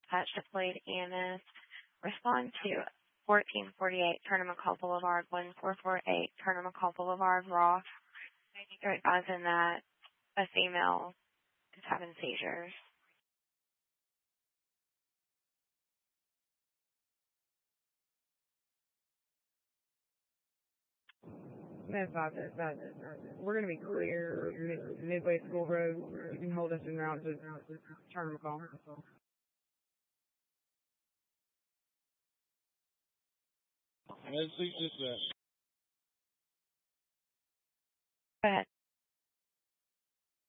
dispatch deployed EMS. Respond to 1448 Turner McCall Boulevard, 1448 Turner McCall Boulevard, Ross. They're advising that a female is having seizures. That's not it. We're going to be clear. Midway School Road. You can hold us en route to Turner McCall. Let's see this. Go ahead.